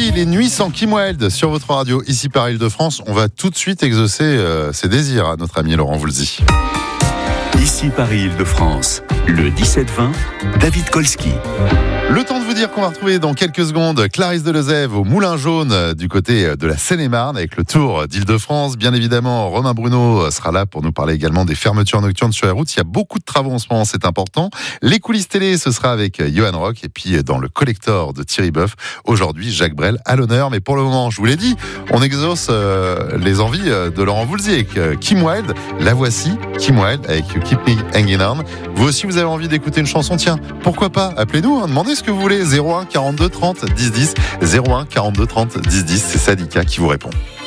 vendredi, les nuits sans Kim Wilde sur votre radio, ici par Île-de-France. On va tout de suite exaucer ses désirs à notre ami Laurent Voulzy. Ici Paris Île-de-France, le 17-20, David Kolski. Le temps de vous dire qu'on va retrouver dans quelques secondes Clarisse Delezève au Moulin Jaune du côté de la Seine-et-Marne avec le Tour d'Île-de-France. Bien évidemment, Romain Bruno sera là pour nous parler également des fermetures nocturnes sur les routes. Il y a beaucoup de travaux en ce moment, c'est important. Les coulisses télé, ce sera avec Johan Rock. Et puis dans le collector de Thierry Boeuf, aujourd'hui Jacques Brel à l'honneur. Mais pour le moment, je vous l'ai dit, on exauce les envies de Laurent Voulzy avec Kim Wilde. La voici, Kim Wilde avec Keep Me Hanging On. Vous aussi, vous avez envie d'écouter une chanson? Tiens, pourquoi pas? Appelez-nous, demandez ce que vous voulez. 01 42 30 10 10. 01 42 30 10 10. C'est Sadika qui vous répond.